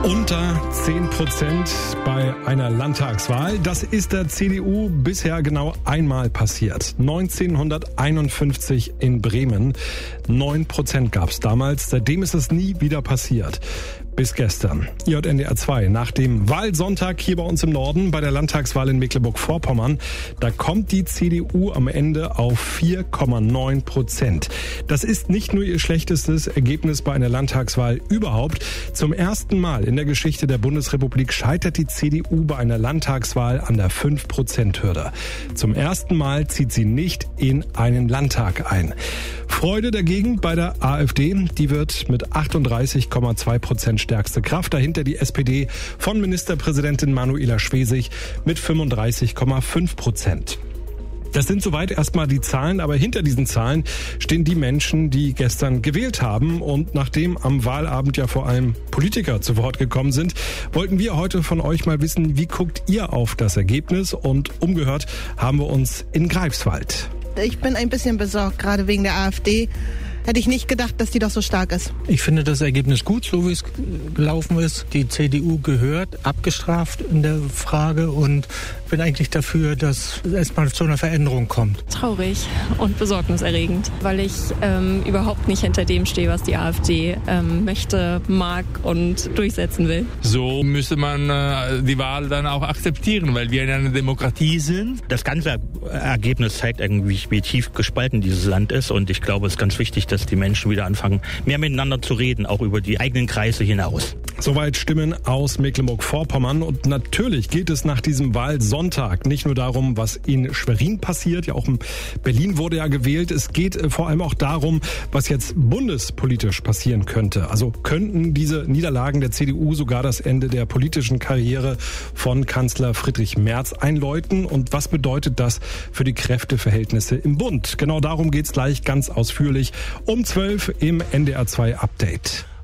Unter 10% bei einer Landtagswahl. Das ist der CDU bisher genau einmal passiert. 1951 in Bremen. 9% gab es damals. Seitdem ist es nie wieder passiert. Bis gestern. JNDR 2. Nach dem Wahlsonntag hier bei uns im Norden, bei der Landtagswahl in Mecklenburg-Vorpommern, da kommt die CDU am Ende auf 4,9%. Das ist nicht nur ihr schlechtestes Ergebnis bei einer Landtagswahl überhaupt. Zum ersten Mal in der Geschichte der Bundesrepublik scheitert die CDU bei einer Landtagswahl an der 5%-Hürde. Zum ersten Mal zieht sie nicht in einen Landtag ein. Freude dagegen bei der AfD. Die wird mit 38,2% stärkste Kraft. Dahinter die SPD von Ministerpräsidentin Manuela Schwesig mit 35,5%. Das sind soweit erstmal die Zahlen, aber hinter diesen Zahlen stehen die Menschen, die gestern gewählt haben. Und nachdem am Wahlabend ja vor allem Politiker zu Wort gekommen sind, wollten wir heute von euch mal wissen, wie guckt ihr auf das Ergebnis? Und umgehört haben wir uns in Greifswald. Ich bin ein bisschen besorgt, gerade wegen der AfD. Hätte ich nicht gedacht, dass die doch so stark ist. Ich finde das Ergebnis gut, so wie es gelaufen ist. Die CDU gehört abgestraft in der Frage und bin eigentlich dafür, dass es erstmal zu einer Veränderung kommt. Traurig und besorgniserregend, weil ich überhaupt nicht hinter dem stehe, was die AfD möchte, mag und durchsetzen will. So müsste man die Wahl dann auch akzeptieren, weil wir in einer Demokratie sind. Das ganze Ergebnis zeigt irgendwie, wie tief gespalten dieses Land ist und ich glaube, es ist ganz wichtig, dass die Menschen wieder anfangen, mehr miteinander zu reden, auch über die eigenen Kreise hinaus. Soweit Stimmen aus Mecklenburg-Vorpommern. Und natürlich geht es nach diesem Wahlsonntag nicht nur darum, was in Schwerin passiert. Ja, auch in Berlin wurde ja gewählt. Es geht vor allem auch darum, was jetzt bundespolitisch passieren könnte. Also könnten diese Niederlagen der CDU sogar das Ende der politischen Karriere von Kanzler Friedrich Merz einläuten? Und was bedeutet das für die Kräfteverhältnisse im Bund? Genau darum geht's gleich ganz ausführlich um 12 im NDR 2 Update.